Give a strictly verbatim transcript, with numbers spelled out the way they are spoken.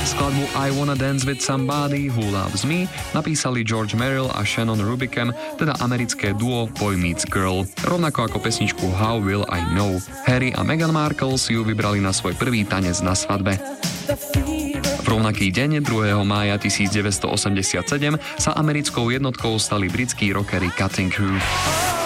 Skladbu I Wanna Dance With Somebody Who Loves Me napísali George Merrill a Shannon Rubicam, teda americké duo Boy Meets Girl, rovnako ako pesničku How Will I Know. Harry a Meghan Markle si ju vybrali na svoj prvý tanec na svadbe. V rovnaký deň, druhého mája tisícdeväťstoosemdesiatsedem, sa americkou jednotkou stali britskí rockery Cutting Crew.